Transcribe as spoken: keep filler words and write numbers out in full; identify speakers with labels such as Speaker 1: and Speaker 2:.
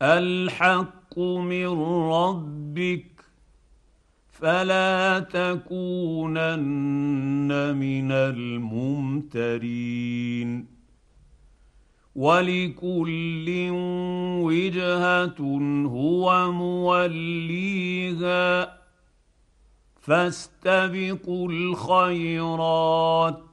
Speaker 1: الحق من ربك فلا تكونن من الممترين ولكل وجهه هو موليها فاستبقوا الخيرات